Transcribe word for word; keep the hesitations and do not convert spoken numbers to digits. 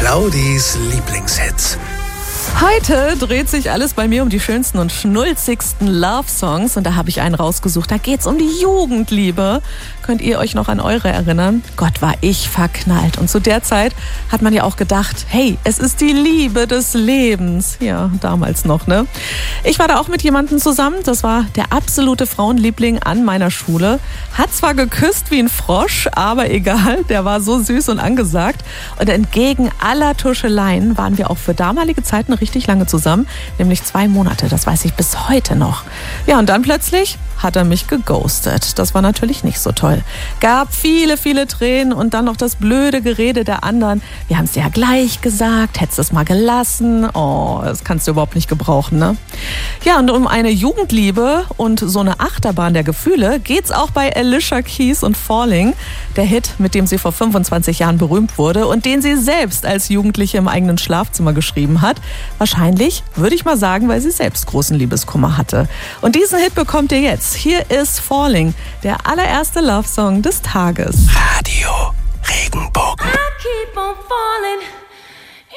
Claudis Lieblingshits. Heute dreht sich alles bei mir um die schönsten und schnulzigsten Love-Songs und da habe ich einen rausgesucht. Da geht's um die Jugendliebe. Könnt ihr euch noch an eure erinnern? Gott, war ich verknallt. Und zu der Zeit hat man ja auch gedacht, hey, es ist die Liebe des Lebens. Ja, damals noch, ne? Ich war da auch mit jemandem zusammen. Das war der absolute Frauenliebling an meiner Schule. Hat zwar geküsst wie ein Frosch, aber egal. Der war so süß und angesagt. Und entgegen aller Tuscheleien waren wir auch für damalige Zeiten richtig lange zusammen. Nämlich zwei Monate. Das weiß ich bis heute noch. Ja, und dann plötzlich hat er mich geghostet. Das war natürlich nicht so toll. Gab viele, viele Tränen und dann noch das blöde Gerede der anderen. Wir haben es ja gleich gesagt, hättest es mal gelassen. Oh, das kannst du überhaupt nicht gebrauchen, ne? Ja, und um eine Jugendliebe und so eine Achterbahn der Gefühle geht's auch bei Alicia Keys und Falling. Der Hit, mit dem sie vor fünfundzwanzig Jahren berühmt wurde und den sie selbst als Jugendliche im eigenen Schlafzimmer geschrieben hat. Wahrscheinlich, würde ich mal sagen, weil sie selbst großen Liebeskummer hatte. Und diesen Hit bekommt ihr jetzt. Hier ist Falling, der allererste Love-Song des Tages. Radio Regenbogen. I keep on falling.